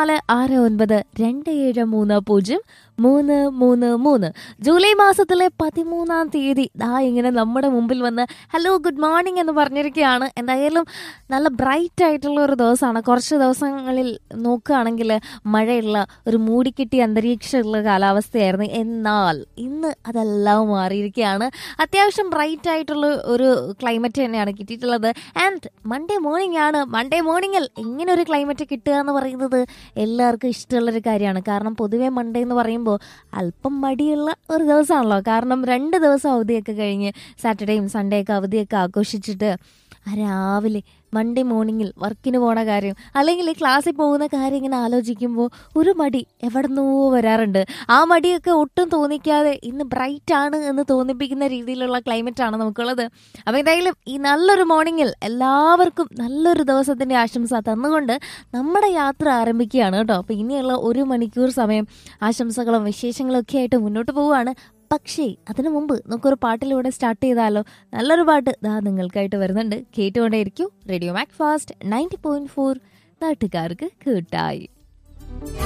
0469273033. July മാസത്തിലെ 13-ാം തീയതി ദാ ഇങ്ങനെ നമ്മുടെ മുമ്പിൽ വന്ന് ഹലോ ഗുഡ് മോർണിംഗ് എന്ന് പറഞ്ഞിരിക്കുകയാണ്. എന്തായാലും നല്ല ബ്രൈറ്റ് ആയിട്ടുള്ള ഒരു ദിവസമാണ്. കുറച്ച് ദിവസങ്ങളിൽ നോക്കുകയാണെങ്കിൽ മഴയുള്ള ഒരു മൂടിക്കെട്ടിയ അന്തരീക്ഷമുള്ള കാലാവസ്ഥയായിരുന്നു. എന്നാൽ ഇന്ന് അതെല്ലാം മാറിയിരിക്കുകയാണ്. അത്യാവശ്യം ബ്രൈറ്റ് ആയിട്ടുള്ള ഒരു ക്ലൈമറ്റ് തന്നെയാണ് കിട്ടിയിട്ടുള്ളത്. ആൻഡ് മൺഡേ മോർണിംഗ് ആണ്. മൺഡേ മോർണിംഗിൽ ഇങ്ങനെ ഒരു ക്ലൈമറ്റ് കിട്ടുക എന്ന് പറയുന്നത് എല്ലാവർക്കും ഇഷ്ടമുള്ളൊരു കാര്യമാണ്. കാരണം പൊതുവേ മൺഡേ എന്ന് പറയുമ്പോൾ അല്പം മടിയുള്ള ഒരു ദിവസമാണല്ലോ. കാരണം 2 ദിവസം അവധിയൊക്കെ കഴിഞ്ഞ് സാറ്റർഡേയും സൺഡേ ഒക്കെ അവധിയൊക്കെ ആഘോഷിച്ചിട്ട് രാവിലെ മൺഡേ മോർണിംഗിൽ വർക്കിന് പോണ കാര്യം അല്ലെങ്കിൽ ക്ലാസ്സിൽ പോകുന്ന കാര്യം ഇങ്ങനെ ആലോചിക്കുമ്പോൾ ഒരു മടി എവിടെന്നോ വരാറുണ്ട്. ആ മടിയൊക്കെ ഒട്ടും തോന്നിക്കാതെ ഇന്ന് ബ്രൈറ്റ് ആണ് എന്ന് തോന്നിപ്പിക്കുന്ന രീതിയിലുള്ള ക്ലൈമറ്റ് ആണ് നമുക്കുള്ളത്. അപ്പോൾ എന്തായാലും ഈ നല്ലൊരു മോർണിംഗിൽ എല്ലാവർക്കും നല്ലൊരു ദിവസത്തിൻ്റെ ആശംസ തന്നുകൊണ്ട് നമ്മുടെ യാത്ര ആരംഭിക്കുകയാണ് കേട്ടോ. അപ്പോൾ ഇനിയുള്ള 1 മണിക്കൂർ സമയം ആശംസകളും വിശേഷങ്ങളും ഒക്കെ ആയിട്ട് മുന്നോട്ട് പോവുകയാണ്. പക്ഷേ അതിനു മുമ്പ് നമുക്കൊരു പാട്ടിലൂടെ സ്റ്റാർട്ട് ചെയ്താലോ? നല്ലൊരു പാട്ട് ദാ നിങ്ങൾക്കായിട്ട് വരുന്നുണ്ട്. കേട്ടുകൊണ്ടേയിരിക്കും റേഡിയോ മാക് ഫാസ്റ്റ് 90.4 നാട്ടുകാർക്ക് കൂട്ടായി.